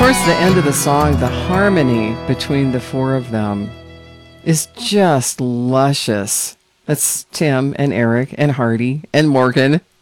course, the end of the song, the harmony between the four of them is just luscious. That's Tim and Eric and Hardy and Morgan